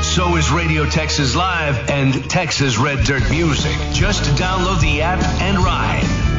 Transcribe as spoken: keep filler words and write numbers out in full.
So is Radio Texas Live and Texas Red Dirt Music. Just download the app and ride.